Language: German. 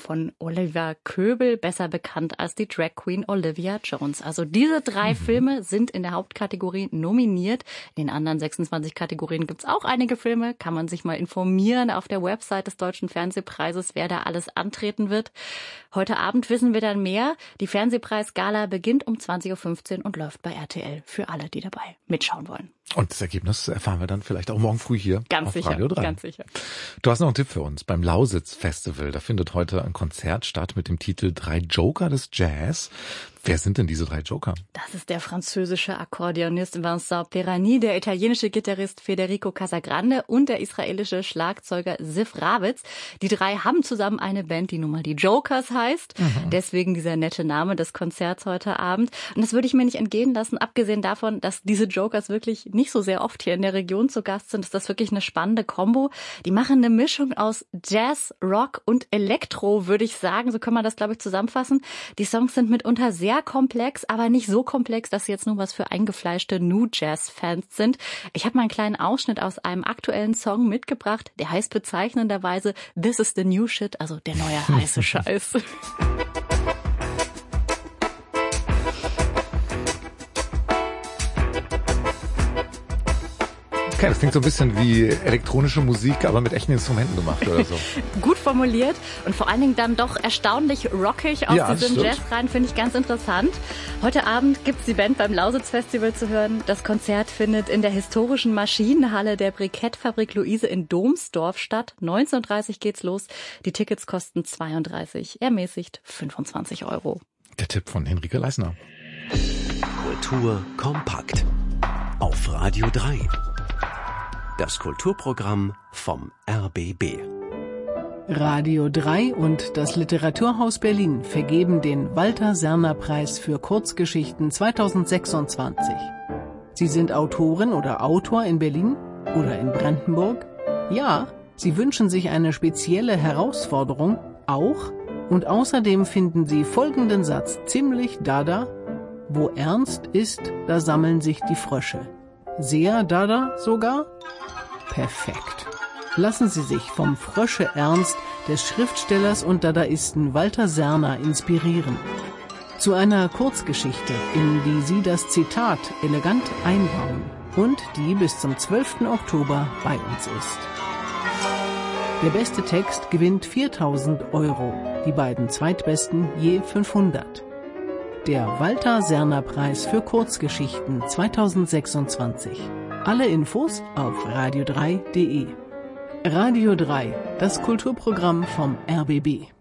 von Oliver Köbel, besser bekannt als die Drag Queen Olivia Jones. Also diese 3 Filme sind in der Hauptkategorie nominiert. In den anderen 26 Kategorien gibt's auch einige Filme. Kann man sich mal informieren auf der Website des Deutschen Fernsehpreises, wer da alles antreten wird. Heute Abend wissen wir dann mehr. Die Fernsehpreisgala beginnt um 20.15 Uhr und läuft bei RTL für alle, die dabei mitschauen wollen. Und das Ergebnis erfahren wir dann vielleicht auch morgen früh hier ganz auf sicher, Radio 3. Ganz sicher. Du hast noch einen Tipp für uns. Beim Lausitz-Festival, da findet heute ein Konzert statt mit dem Titel 3 Joker des Jazz. Wer sind denn diese 3 Joker? Das ist der französische Akkordeonist Vincent Perani, der italienische Gitarrist Federico Casagrande und der israelische Schlagzeuger Ziv Ravitz. Die 3 haben zusammen eine Band, die nun mal die Jokers heißt. Deswegen dieser nette Name des Konzerts heute Abend. Und das würde ich mir nicht entgehen lassen, abgesehen davon, dass diese Jokers wirklich nicht so sehr oft hier in der Region zu Gast sind. Ist das wirklich eine spannende Kombo. Die machen eine Mischung aus Jazz, Rock und Elektro, würde ich sagen. So kann man das, glaube ich, zusammenfassen. Die Songs sind mitunter sehr komplex, aber nicht so komplex, dass sie jetzt nur was für eingefleischte New Jazz-Fans sind. Ich habe mal einen kleinen Ausschnitt aus einem aktuellen Song mitgebracht, der heißt bezeichnenderweise This is the New Shit, also der neue heiße Scheiß. Okay, das klingt so ein bisschen wie elektronische Musik, aber mit echten Instrumenten gemacht oder so. Gut formuliert und vor allen Dingen dann doch erstaunlich rockig aus diesem Jazz rein, finde ich ganz interessant. Heute Abend gibt's die Band beim Lausitz-Festival zu hören. Das Konzert findet in der historischen Maschinenhalle der Brikettfabrik Luise in Domsdorf statt. 19:30 Uhr geht's los. Die Tickets kosten 32, ermäßigt 25 €. Der Tipp von Henrike Leisner. Kultur kompakt auf Radio 3. Das Kulturprogramm vom RBB. Radio 3 und das Literaturhaus Berlin vergeben den Walter-Serner-Preis für Kurzgeschichten 2026. Sie sind Autorin oder Autor in Berlin oder in Brandenburg? Ja, Sie wünschen sich eine spezielle Herausforderung? Auch? Und außerdem finden Sie folgenden Satz ziemlich dada: Wo Ernst ist, da sammeln sich die Frösche. Sehr dada sogar? Perfekt. Lassen Sie sich vom Frösche-Ernst des Schriftstellers und Dadaisten Walter Serner inspirieren. Zu einer Kurzgeschichte, in die Sie das Zitat elegant einbauen und die bis zum 12. Oktober bei uns ist. Der beste Text gewinnt 4.000 €, die beiden zweitbesten je 500. Der Walter-Serner-Preis für Kurzgeschichten 2026. Alle Infos auf radio3.de. Radio 3, das Kulturprogramm vom RBB.